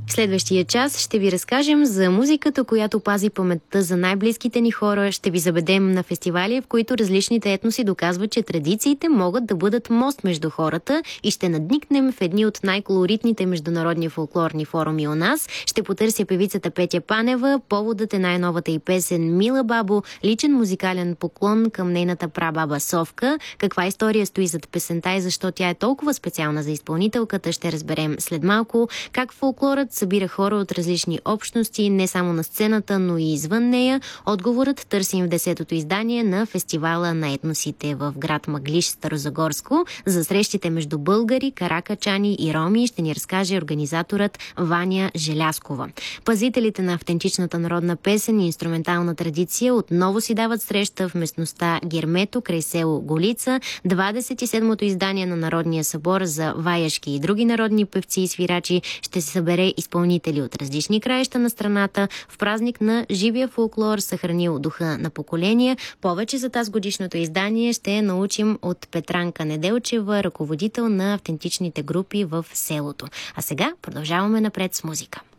В следващия час ще ви разкажем за музиката, която пази паметта за най-близките ни хора. Ще ви заведем на фестивали, в които различните етноси доказват, че традициите могат да бъдат мост между хората, и ще надникнем в едни от най-колоритните международни фолклорни форуми у нас. Ще потърся певицата Петя Панева. Поводът е най-новата й песен "Мила бабо", личен музикален поклон към нейната прабаба Совка. Каква история стои зад песента и защо тя е толкова специална за изпълнителката, ще разберем след малко. Как фолклорът събира хора от различни общности, не само на сцената, но и извън нея. Отговорът търсим в 10-то издание на фестивала на етносите в град Мъглиж, Старозагорско. За срещите между българи, каракачани и роми ще ни разкаже организаторът Ваня Желяскова. Пазителите на автентичната народна песен и инструментална традиция отново си дават среща в местността Гермето край село Голица. 27-то издание на Народния събор за ваяшки и други народни певци и свирачи ще се събере изпълнители от различни краища на страната в празник на живия фолклор, съхранил духа на поколения. Повече за тази годишното издание ще научим от Петранка Неделчева, ръководител на автентичните групи в селото. А сега продължаваме напред с музика.